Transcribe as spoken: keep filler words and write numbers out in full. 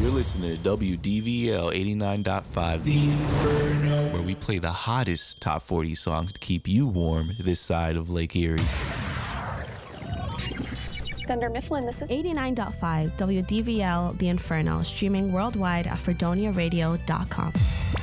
You're listening to W D V L eighty-nine point five, The Inferno, where we play the hottest top forty songs to keep you warm this side of Lake Erie. Thunder Mifflin, this is eighty-nine point five W D V L The Inferno, streaming worldwide at fredonia radio dot com.